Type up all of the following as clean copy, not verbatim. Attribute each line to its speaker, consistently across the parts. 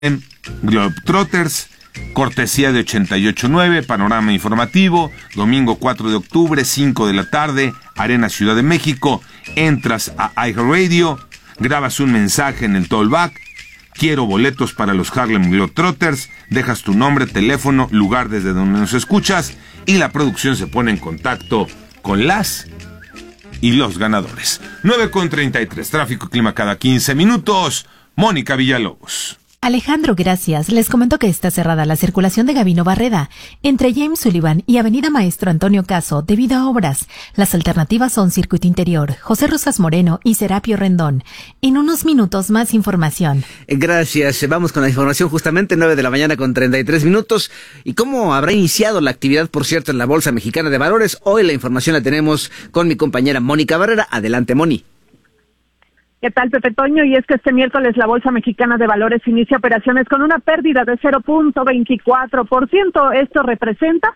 Speaker 1: Globetrotters, cortesía de 88.9, panorama informativo, domingo 4 de octubre, 5 de la tarde, Arena Ciudad de México. Entras a iHeartRadio, grabas un mensaje en el Tollback, quiero boletos para los Harlem Globetrotters, dejas tu nombre, teléfono, lugar desde donde nos escuchas y la producción se pone en contacto con las y los ganadores. 9:33, tráfico y clima cada 15 minutos. Mónica Villalobos.
Speaker 2: Alejandro, gracias. Les comento que está cerrada la circulación de Gabino Barreda entre James Sullivan y Avenida Maestro Antonio Caso debido a obras. Las alternativas son Circuito Interior, José Rosas Moreno y Serapio Rendón. En unos minutos más información.
Speaker 3: Gracias. Vamos con la información justamente 9:33 a.m. ¿Y cómo habrá iniciado la actividad, por cierto, en la Bolsa Mexicana de Valores? Hoy la información la tenemos con mi compañera Mónica Barrera. Adelante, Moni.
Speaker 4: ¿Qué tal, Pepe Toño? Y es que este miércoles la Bolsa Mexicana de Valores inicia operaciones con una pérdida de 0.24%. Esto representa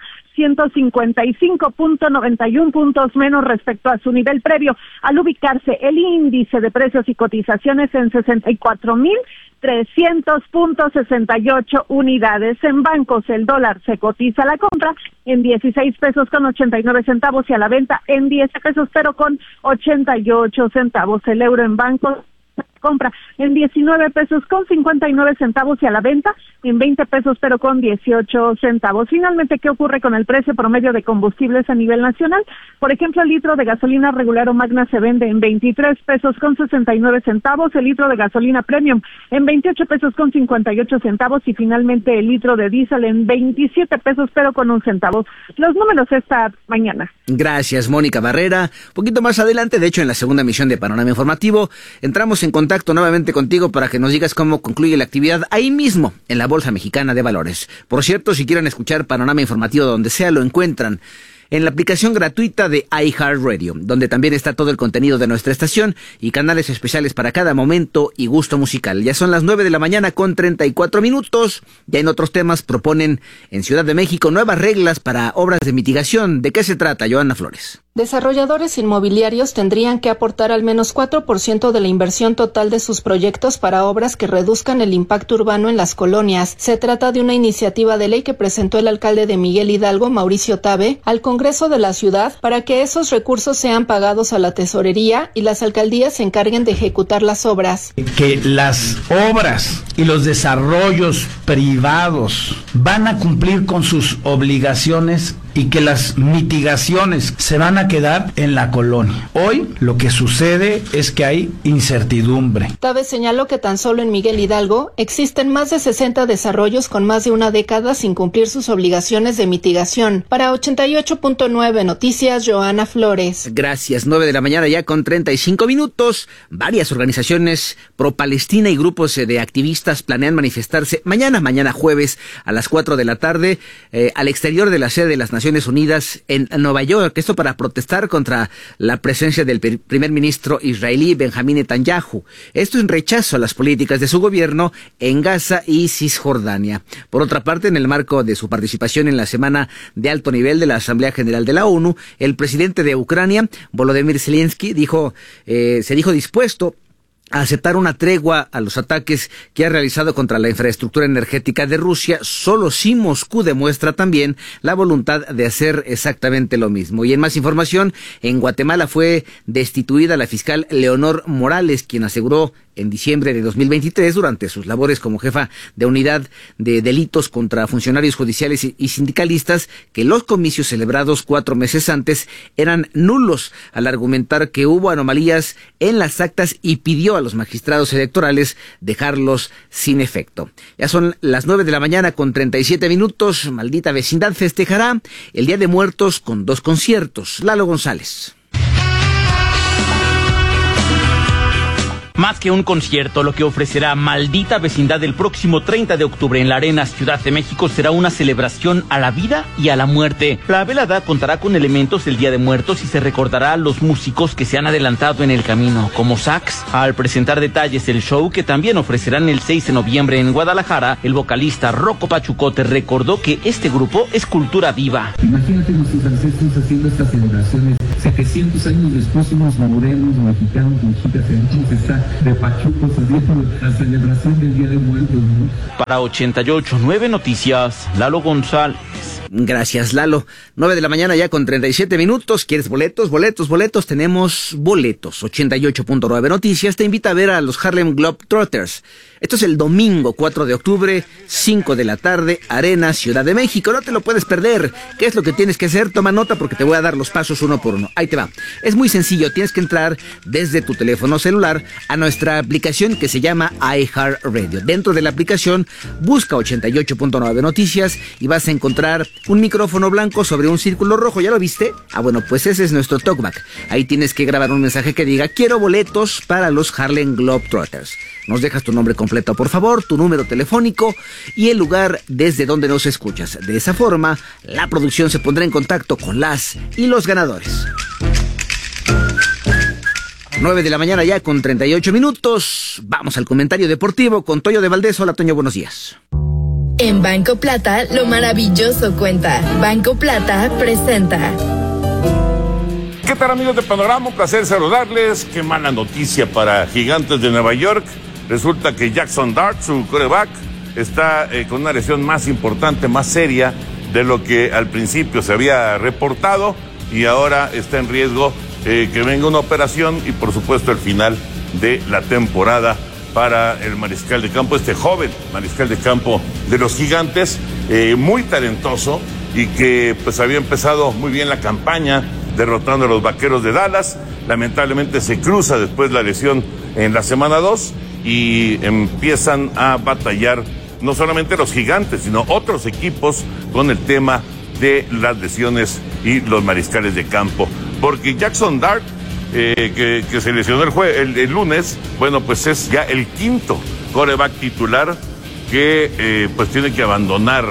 Speaker 4: 155.91 puntos menos respecto a su nivel previo, al ubicarse el índice de precios y cotizaciones en 64.300.68 unidades. En bancos, el dólar se cotiza a la compra en 16 pesos con 89 centavos y a la venta en 10 pesos pero con 88 centavos. El euro en bancos compra en 19 pesos con 59 centavos y a la venta en 20 pesos pero con 18 centavos. Finalmente, ¿qué ocurre con el precio promedio de combustibles a nivel nacional? Por ejemplo, el litro de gasolina regular o magna se vende en 23 pesos con 69 centavos, el litro de gasolina premium en 28 pesos con 58 centavos y finalmente el litro de diésel en 27 pesos pero con un centavo. Los números esta mañana.
Speaker 3: Gracias, Mónica Barrera. Un poquito más adelante, de hecho en la segunda emisión de Panorama Informativo, entramos en contacto nuevamente contigo para que nos digas cómo concluye la actividad ahí mismo en la Bolsa Mexicana de Valores. Por cierto, si quieren escuchar Panorama Informativo donde sea, lo encuentran en la aplicación gratuita de iHeartRadio, donde también está todo el contenido de nuestra estación y canales especiales para cada momento y gusto musical. Ya son las 9:34 a.m. Ya en otros temas proponen en Ciudad de México nuevas reglas para obras de mitigación. ¿De qué se trata, Joana Flores?
Speaker 5: Desarrolladores inmobiliarios tendrían que aportar al menos 4% de la inversión total de sus proyectos para obras que reduzcan el impacto urbano en las colonias. Se trata de una iniciativa de ley que presentó el alcalde de Miguel Hidalgo, Mauricio Tabe, al Congreso de la ciudad para que esos recursos sean pagados a la tesorería y las alcaldías se encarguen de ejecutar las obras.
Speaker 6: Que las obras y los desarrollos privados van a cumplir con sus obligaciones y que las mitigaciones se van a quedar en la colonia. Hoy lo que sucede es que hay incertidumbre.
Speaker 5: Tabe señaló que tan solo en Miguel Hidalgo existen más de 60 desarrollos con más de una década sin cumplir sus obligaciones de mitigación. Para 88.9 Noticias, Joana Flores.
Speaker 3: Gracias, 9:00 ya con 35 minutos. Varias organizaciones pro-Palestina y grupos de activistas planean manifestarse mañana jueves a las 4 de la tarde al exterior de la sede de las Naciones Unidas en Nueva York. Esto para protestar contra la presencia del primer ministro israelí Benjamín Netanyahu. Esto en rechazo a las políticas de su gobierno en Gaza y Cisjordania. Por otra parte, en el marco de su participación en la semana de alto nivel de la Asamblea General de la ONU, el presidente de Ucrania, Volodymyr Zelensky, se dijo dispuesto a aceptar una tregua a los ataques que ha realizado contra la infraestructura energética de Rusia, solo si Moscú demuestra también la voluntad de hacer exactamente lo mismo. Y en más información, en Guatemala fue destituida la fiscal Leonor Morales, quien aseguró en diciembre de 2023, durante sus labores como jefa de unidad de delitos contra funcionarios judiciales y sindicalistas, que los comicios celebrados 4 meses antes eran nulos, al argumentar que hubo anomalías en las actas y pidió a los magistrados electorales dejarlos sin efecto. Ya son las 9:00 con 37 minutos. Maldita Vecindad festejará el Día de Muertos con 2 conciertos. Lalo González.
Speaker 7: Más que un concierto, lo que ofrecerá Maldita Vecindad el próximo 30 de octubre en la Arena Ciudad de México será una celebración a la vida y a la muerte. La velada contará con elementos del Día de Muertos y se recordará a los músicos que se han adelantado en el camino, como Sax. Al presentar detalles del show que también ofrecerán el 6 de noviembre en Guadalajara, el vocalista Rocco Pachucote recordó que este grupo es cultura viva.
Speaker 8: Imagínate nuestros ancestros haciendo estas celebraciones 700 años después, unos morenos, mexicanos, mexicas, está de Pachuco saliendo la celebración del Día de Muertos, ¿no?
Speaker 7: Para 88.9 Noticias, Lalo González.
Speaker 3: Gracias, Lalo. 9 de la mañana ya con 37 minutos. ¿Quieres boletos? Tenemos boletos. 88.9 Noticias te invita a ver a los Harlem Globetrotters. Esto es el domingo 4 de octubre, 5 de la tarde, Arena, Ciudad de México. No te lo puedes perder. ¿Qué es lo que tienes que hacer? Toma nota porque te voy a dar los pasos uno por uno. Ahí te va. Es muy sencillo. Tienes que entrar desde tu teléfono celular a nuestra aplicación que se llama iHeartRadio. Dentro de la aplicación, busca 88.9 Noticias y vas a encontrar un micrófono blanco sobre un círculo rojo. ¿Ya lo viste? Bueno, pues ese es nuestro talkback. Ahí tienes que grabar un mensaje que diga: quiero boletos para los Harlem Globetrotters. Nos dejas tu nombre completo, por favor, tu número telefónico y el lugar desde donde nos escuchas. De esa forma, la producción se pondrá en contacto con las y los ganadores. 9 de la mañana ya con 38 minutos. Vamos al comentario deportivo con Toño de Valdés. Hola, Toño, buenos días.
Speaker 9: En Banco Plata, lo maravilloso cuenta. Banco Plata presenta.
Speaker 10: ¿Qué tal, amigos de Panorama? Un placer saludarles. Qué mala noticia para Gigantes de Nueva York. Resulta que Jackson Dart, su quarterback, está con una lesión más importante, más seria de lo que al principio se había reportado, y ahora está en riesgo que venga una operación y por supuesto el final de la temporada para el mariscal de campo, este joven mariscal de campo de los Gigantes, muy talentoso y que pues había empezado muy bien la campaña derrotando a los Vaqueros de Dallas. Lamentablemente se cruza después la lesión en la semana 2 y empiezan a batallar no solamente los Gigantes, sino otros equipos con el tema de las lesiones y los mariscales de campo. Porque Jackson Dart, que se lesionó el lunes, bueno, pues es ya el quinto quarterback titular que pues tiene que abandonar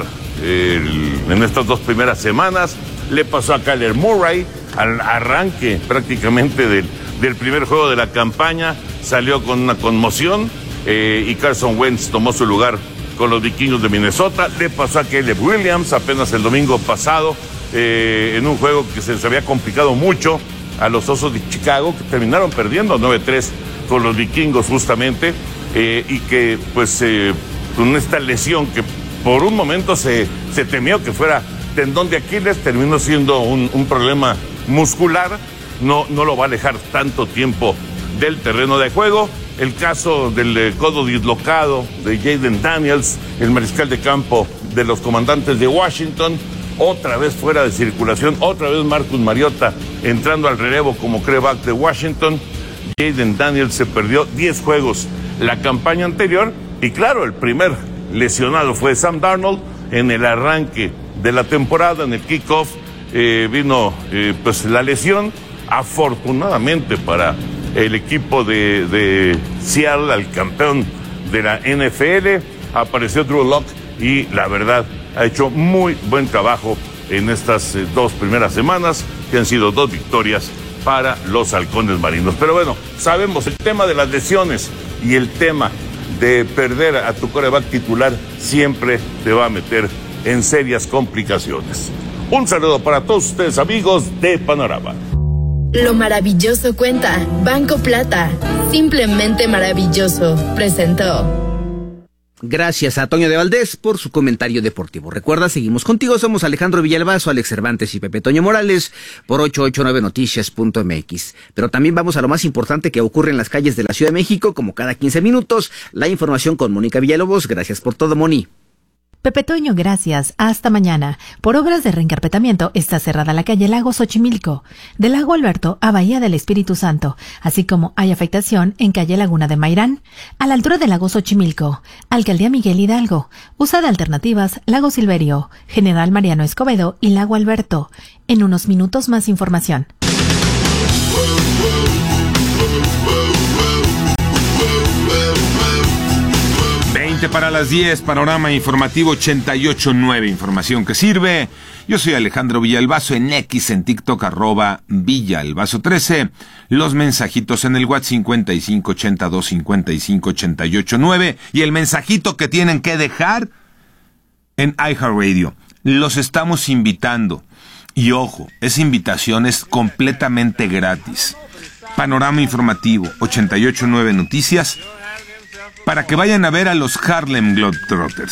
Speaker 10: en estas 2 primeras semanas. Le pasó a Kyler Murray al arranque prácticamente del primer juego de la campaña, salió con una conmoción y Carson Wentz tomó su lugar con los Vikingos de Minnesota. Le pasó a Caleb Williams apenas el domingo pasado en un juego que se había complicado mucho a los Osos de Chicago, que terminaron perdiendo 9-3 con los Vikingos justamente, y que pues con esta lesión que por un momento se temió que fuera tendón de Aquiles, terminó siendo un problema muscular. No lo va a alejar tanto tiempo del terreno de juego. El caso del codo dislocado de Jaden Daniels, el mariscal de campo de los Comandantes de Washington, otra vez fuera de circulación, otra vez Marcus Mariota entrando al relevo como quarterback de Washington. Jaden Daniels se perdió 10 juegos la campaña anterior, y claro, el primer lesionado fue Sam Darnold en el arranque de la temporada. En el kickoff vino pues la lesión. Afortunadamente para el equipo de Seattle, al campeón de la NFL, apareció Drew Lock y la verdad ha hecho muy buen trabajo en estas 2 primeras semanas, que han sido 2 victorias para los Halcones Marinos. Pero bueno, sabemos el tema de las lesiones y el tema de perder a tu quarterback titular siempre te va a meter en serias complicaciones. Un saludo para todos ustedes, amigos de Panorama.
Speaker 9: Lo maravilloso cuenta. Banco Plata. Simplemente maravilloso. Presentó.
Speaker 3: Gracias a Toño de Valdés por su comentario deportivo. Recuerda, seguimos contigo. Somos Alejandro Villalbazo, Alex Cervantes y Pepe Toño Morales por 889noticias.mx. Pero también vamos a lo más importante que ocurre en las calles de la Ciudad de México, como cada 15 minutos. La información con Mónica Villalobos. Gracias por todo, Moni.
Speaker 2: Pepe Toño, gracias. Hasta mañana. Por obras de reencarpetamiento está cerrada la calle Lago Xochimilco, de Lago Alberto a Bahía del Espíritu Santo, así como hay afectación en calle Laguna de Mairán, a la altura del Lago Xochimilco, Alcaldía Miguel Hidalgo, USA de Alternativas, Lago Silverio, General Mariano Escobedo y Lago Alberto. En unos minutos más información.
Speaker 1: Para las 10, Panorama Informativo 88.9, información que sirve. Yo soy Alejandro Villalbazo, en X, en TikTok, @Villalbazo13. Los mensajitos en el WhatsApp 5582558889. Y el mensajito que tienen que dejar en iHeartRadio. Los estamos invitando. Y ojo, esa invitación es completamente gratis. Panorama Informativo, 88.9 Noticias, para que vayan a ver a los Harlem Globetrotters.